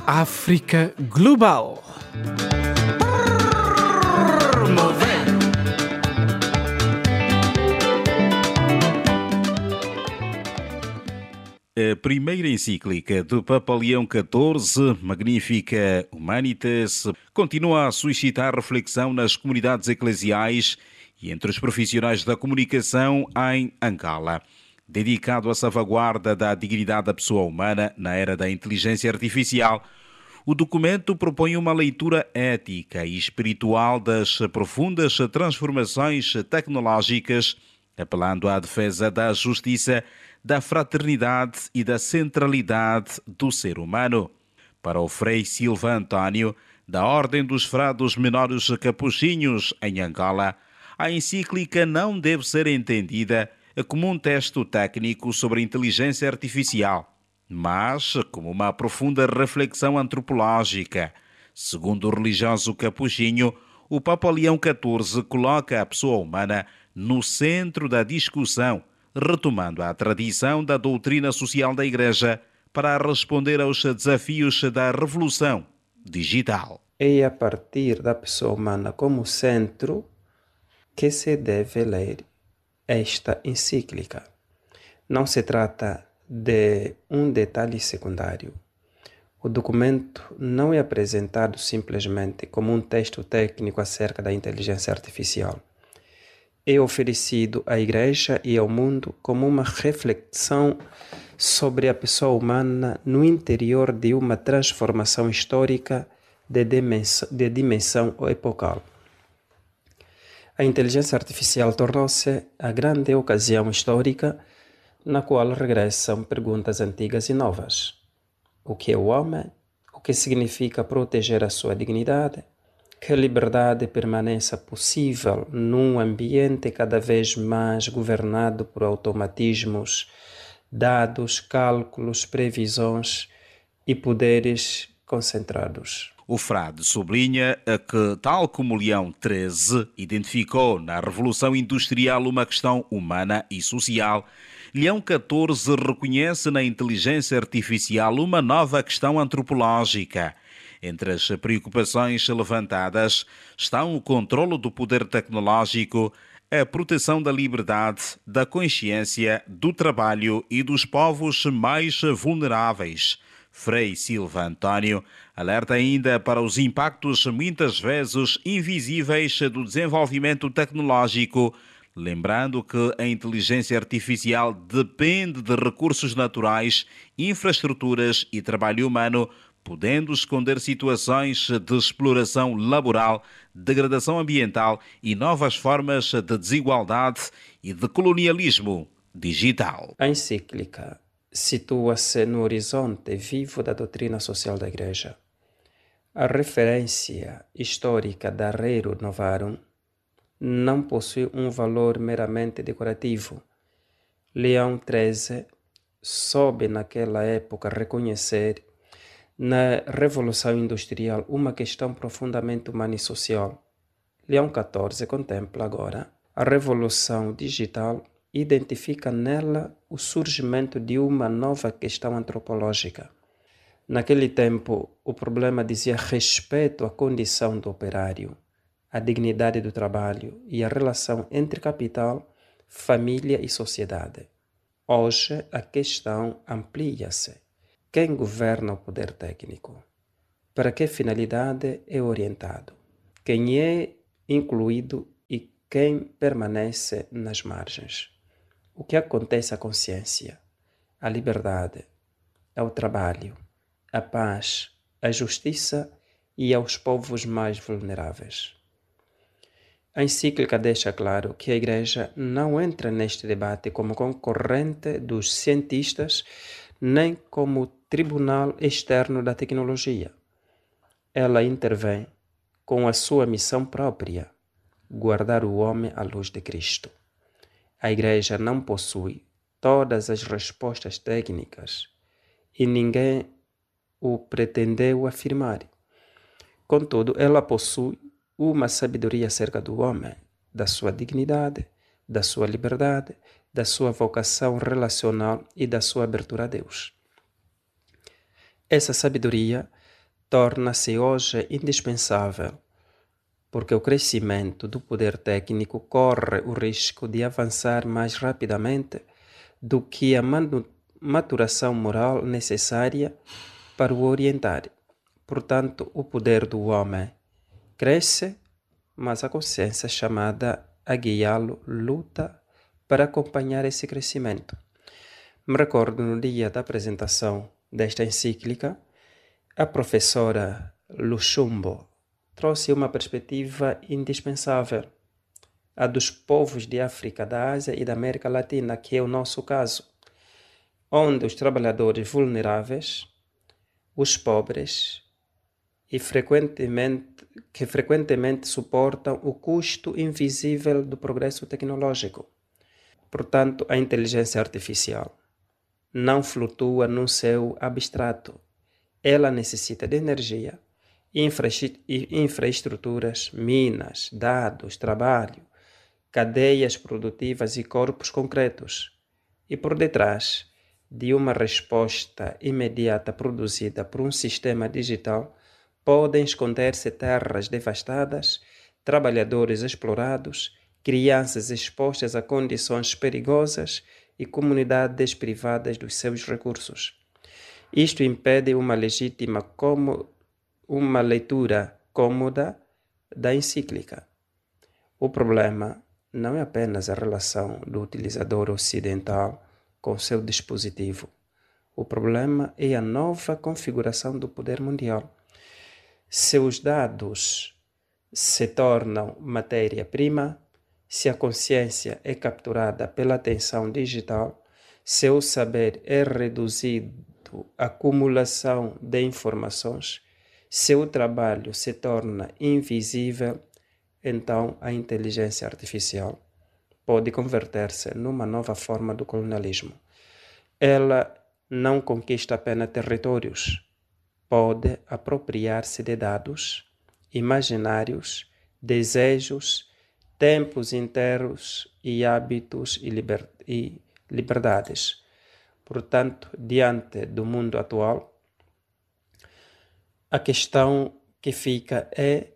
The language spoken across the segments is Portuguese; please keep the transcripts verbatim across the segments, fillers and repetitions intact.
África Global. A primeira encíclica do Papa Leão catorze, Magnificat Humanitas, continua a suscitar reflexão nas comunidades eclesiais e entre os profissionais da comunicação em Angola. Dedicado à salvaguarda da dignidade da pessoa humana na era da inteligência artificial, o documento propõe uma leitura ética e espiritual das profundas transformações tecnológicas, apelando à defesa da justiça, da fraternidade e da centralidade do ser humano. Para o Frei Silva António, da Ordem dos Frados Menores Capuchinhos em Angola, a encíclica não deve ser entendida como um texto técnico sobre inteligência artificial, mas como uma profunda reflexão antropológica. Segundo o religioso capuchinho, o Papa Leão catorze coloca a pessoa humana no centro da discussão, retomando a tradição da doutrina social da Igreja para responder aos desafios da revolução digital. É a partir da pessoa humana como centro que se deve ler esta encíclica. Não se trata de um detalhe secundário. O documento não é apresentado simplesmente como um texto técnico acerca da inteligência artificial. É oferecido à Igreja e ao mundo como uma reflexão sobre a pessoa humana no interior de uma transformação histórica de dimensão, de dimensão epocal. A inteligência artificial tornou-se a grande ocasião histórica na qual regressam perguntas antigas e novas. O que é o homem? O que significa proteger a sua dignidade? Que a liberdade permaneça possível num ambiente cada vez mais governado por automatismos, dados, cálculos, previsões e poderes concentrados. O frade sublinha que, tal como Leão treze identificou na Revolução Industrial uma questão humana e social, Leão catorze reconhece na inteligência artificial uma nova questão antropológica. Entre as preocupações levantadas estão o controlo do poder tecnológico, a proteção da liberdade, da consciência, do trabalho e dos povos mais vulneráveis. Frei Silva António alerta ainda para os impactos muitas vezes invisíveis do desenvolvimento tecnológico, lembrando que a inteligência artificial depende de recursos naturais, infraestruturas e trabalho humano, podendo esconder situações de exploração laboral, degradação ambiental e novas formas de desigualdade e de colonialismo digital. A encíclica situa-se no horizonte vivo da doutrina social da Igreja. A referência histórica da Rerum Novarum não possui um valor meramente decorativo. Leão treze soube naquela época reconhecer na Revolução Industrial uma questão profundamente humana e social. Leão catorze contempla agora a Revolução Digital e identifica nela o surgimento de uma nova questão antropológica. Naquele tempo, o problema dizia respeito à condição do operário, à dignidade do trabalho e à relação entre capital, família e sociedade. Hoje, a questão amplia-se. Quem governa o poder técnico? Para que finalidade é orientado? Quem é incluído e quem permanece nas margens? O que acontece à consciência, à liberdade, ao trabalho, à paz, à justiça e aos povos mais vulneráveis? A encíclica deixa claro que a Igreja não entra neste debate como concorrente dos cientistas nem como tribunal externo da tecnologia. Ela intervém com a sua missão própria, guardar o homem à luz de Cristo. A Igreja não possui todas as respostas técnicas e ninguém o pretendeu afirmar. Contudo, ela possui uma sabedoria acerca do homem, da sua dignidade, da sua liberdade, da sua vocação relacional e da sua abertura a Deus. Essa sabedoria torna-se hoje indispensável, porque o crescimento do poder técnico corre o risco de avançar mais rapidamente do que a manu- maturação moral necessária para o orientar. Portanto, o poder do homem cresce, mas a consciência chamada a guiá-lo luta para acompanhar esse crescimento. Me recordo no dia da apresentação desta encíclica, a professora Luxumbo trouxe uma perspectiva indispensável, a dos povos de África, da Ásia e da América Latina, que é o nosso caso, onde os trabalhadores vulneráveis, os pobres, e frequentemente, que frequentemente suportam o custo invisível do progresso tecnológico. Portanto, a inteligência artificial não flutua num céu abstrato. Ela necessita de energia, infra- infraestruturas, minas, dados, trabalho, cadeias produtivas e corpos concretos. E por detrás de uma resposta imediata produzida por um sistema digital, podem esconder-se terras devastadas, trabalhadores explorados, crianças expostas a condições perigosas e comunidades privadas dos seus recursos. Isto impede uma legítima como uma leitura cômoda da encíclica. O problema não é apenas a relação do utilizador ocidental com seu dispositivo. O problema é a nova configuração do poder mundial. Se os dados se tornam matéria-prima, se a consciência é capturada pela atenção digital, se o saber é reduzido à acumulação de informações, se o trabalho se torna invisível, então a inteligência artificial pode converter-se numa nova forma do colonialismo. Ela não conquista apenas territórios, pode apropriar-se de dados, imaginários, desejos, tempos inteiros e hábitos e, liber- e liberdades. Portanto, diante do mundo atual, a questão que fica é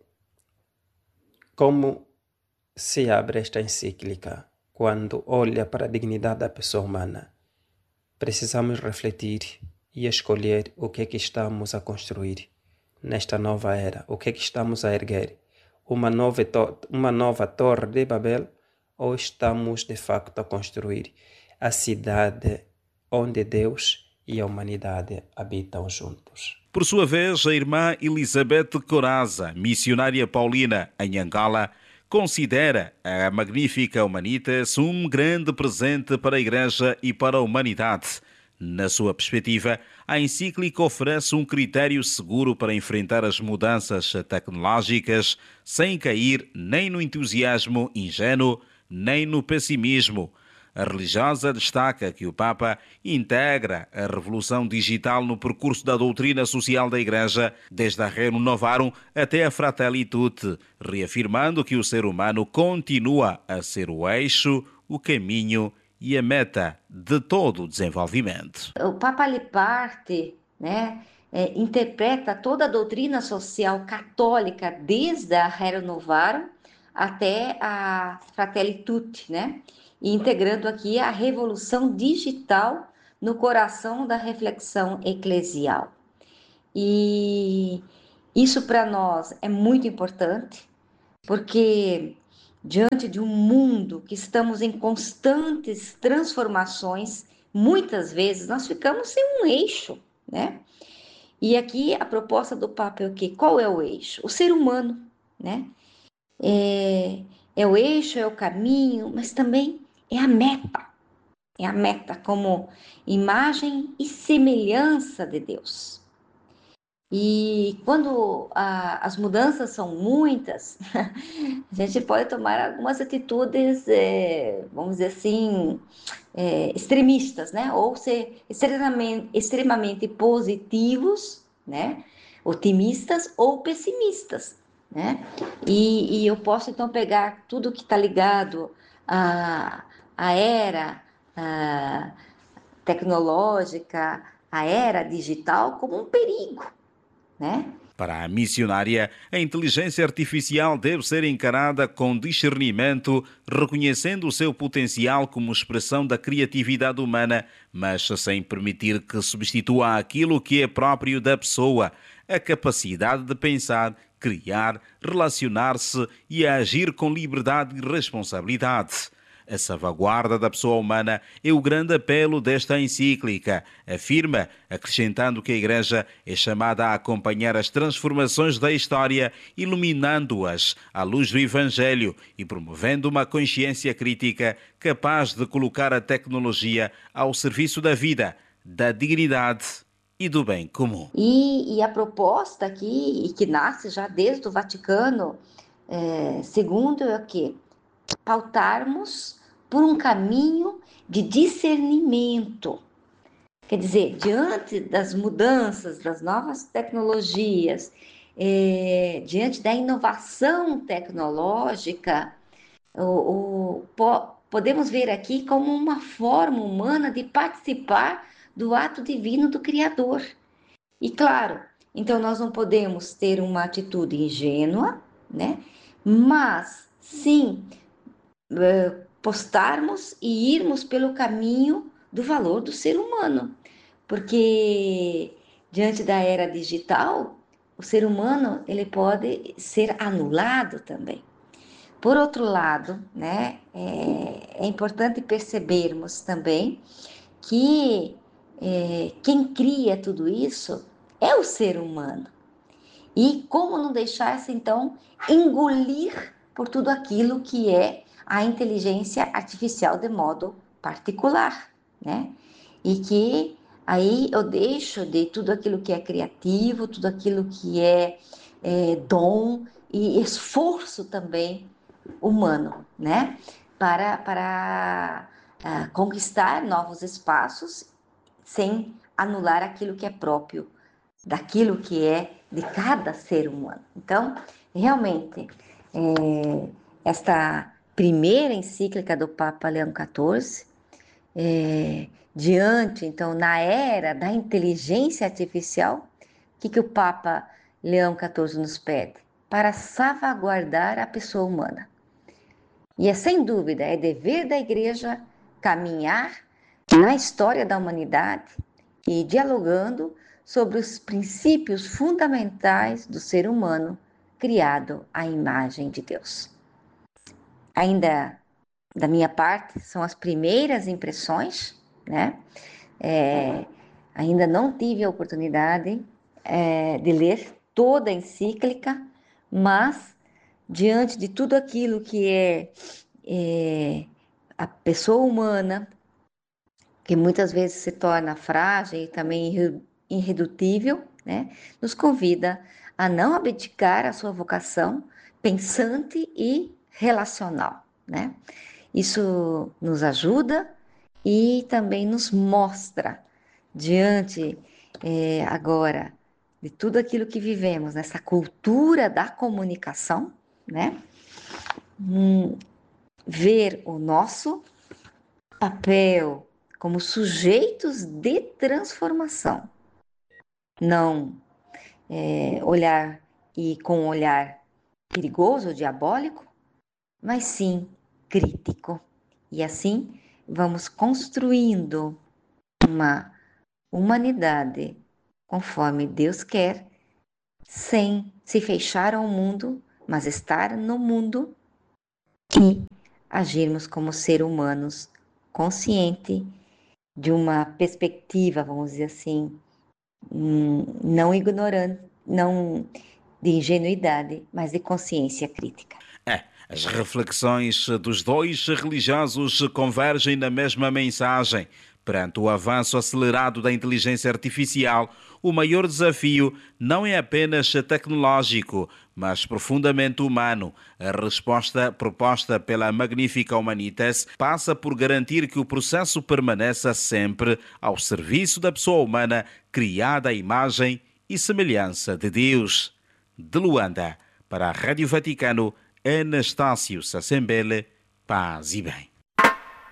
como se abre esta encíclica quando olha para a dignidade da pessoa humana. Precisamos refletir e escolher o que é que estamos a construir nesta nova era, o que é que estamos a erguer, uma nova, to- uma nova torre de Babel, ou estamos de facto a construir a cidade onde Deus e a humanidade habitam juntos. Por sua vez, a irmã Elizabeth Coraza, missionária paulina em Angola, considera a Magnífica Humanitas um grande presente para a Igreja e para a humanidade. Na sua perspectiva, a encíclica oferece um critério seguro para enfrentar as mudanças tecnológicas sem cair nem no entusiasmo ingênuo, nem no pessimismo. A religiosa destaca que o Papa integra a revolução digital no percurso da doutrina social da Igreja, desde a Rerum Novarum até a Fratelli Tutti, reafirmando que o ser humano continua a ser o eixo, o caminho e a meta de todo o desenvolvimento. O Papa ele parte, né, é, interpreta toda a doutrina social católica desde a Rerum Novarum até a Fratelli Tutti, né? E integrando aqui a revolução digital no coração da reflexão eclesial. E isso para nós é muito importante, porque diante de um mundo que estamos em constantes transformações, muitas vezes nós ficamos sem um eixo, né? E aqui a proposta do Papa é o quê? Qual é o eixo? O ser humano, né? É, é o eixo, é o caminho, mas também é a meta. É a meta como imagem e semelhança de Deus. E quando a, as mudanças são muitas, a gente pode tomar algumas atitudes, é, vamos dizer assim, é, extremistas, né? Ou ser extremamente, extremamente positivos, né? Otimistas ou pessimistas, né? E, e eu posso então pegar tudo que está ligado à, à era à tecnológica, à era digital como um perigo, né? Para a missionária, a inteligência artificial deve ser encarada com discernimento, reconhecendo o seu potencial como expressão da criatividade humana, mas sem permitir que substitua aquilo que é próprio da pessoa, a capacidade de pensar, criar, relacionar-se e agir com liberdade e responsabilidade. A salvaguarda da pessoa humana é o grande apelo desta encíclica, afirma, acrescentando que a Igreja é chamada a acompanhar as transformações da história, iluminando-as à luz do Evangelho e promovendo uma consciência crítica capaz de colocar a tecnologia ao serviço da vida, da dignidade e do bem comum. E, e a proposta aqui, e que nasce já desde o Vaticano é, segundo, é o quê? Pautarmos por um caminho de discernimento. Quer dizer, diante das mudanças, das novas tecnologias, é, diante da inovação tecnológica, o, o, po, podemos ver aqui como uma forma humana de participar do ato divino do Criador. E claro, então nós não podemos ter uma atitude ingênua, né? Mas sim postarmos e irmos pelo caminho do valor do ser humano, porque diante da era digital, o ser humano ele pode ser anulado também. Por outro lado, né, é, é importante percebermos também que é, quem cria tudo isso é o ser humano. E como não deixar-se, então, engolir por tudo aquilo que é a inteligência artificial de modo particular, né? E que aí eu deixo de tudo aquilo que é criativo, tudo aquilo que é, é dom e esforço também humano, né? Para, para uh, conquistar novos espaços sem anular aquilo que é próprio daquilo que é de cada ser humano. Então, realmente, é, esta primeira encíclica do Papa Leão quatorze, é, diante, então, na era da inteligência artificial, o que, que o Papa Leão quatorze nos pede? Para salvaguardar a pessoa humana. E é sem dúvida, é dever da Igreja caminhar na história da humanidade e dialogando sobre os princípios fundamentais do ser humano criado à imagem de Deus. Ainda da minha parte, são as primeiras impressões, né? É, ainda não tive a oportunidade é, de ler toda a encíclica, mas diante de tudo aquilo que é, é a pessoa humana, que muitas vezes se torna frágil e também irredutível, né? Nos convida a não abdicar a sua vocação pensante e relacional, né? Isso nos ajuda e também nos mostra, diante é, agora de tudo aquilo que vivemos, nessa cultura da comunicação, né? Hum, ver o nosso papel como sujeitos de transformação. Não é, olhar e com um olhar perigoso ou diabólico, mas sim crítico. E assim vamos construindo uma humanidade conforme Deus quer, sem se fechar ao mundo, mas estar no mundo e agirmos como seres humanos consciente de uma perspectiva, vamos dizer assim, não ignorante, não de ingenuidade, mas de consciência crítica. É, as reflexões dos dois religiosos convergem na mesma mensagem. Perante o avanço acelerado da inteligência artificial, o maior desafio não é apenas tecnológico, mas profundamente humano. A resposta proposta pela Magnificat Humanitas passa por garantir que o processo permaneça sempre ao serviço da pessoa humana criada à imagem e semelhança de Deus. De Luanda, para a Rádio Vaticano, Anastácio Sassembele, paz e bem.